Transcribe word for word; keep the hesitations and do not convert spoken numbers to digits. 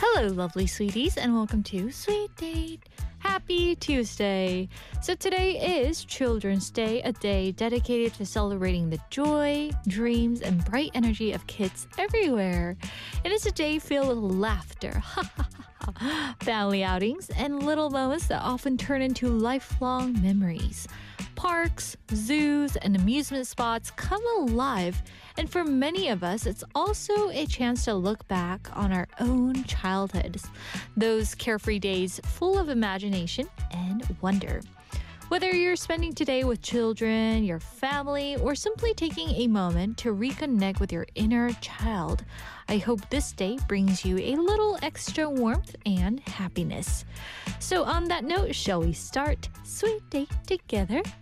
Hello, lovely sweeties, and welcome to Sweet Date. Happy Tuesday. So today is Children's Day, a day dedicated to celebrating the joy, dreams, and bright energy of kids everywhere. It is a day filled with laughter, family outings, and little moments that often turn into lifelong memories. Parks, zoos, and amusement spots come alive, and for many of us, it's also a chance to look back on our own childhoods, those carefree days full of imagination and wonder. Whether you're spending today with children, your family, or simply taking a moment to reconnect with your inner child, I hope this day brings you a little extra warmth and happiness. So on that note, shall we start Sweet Date together?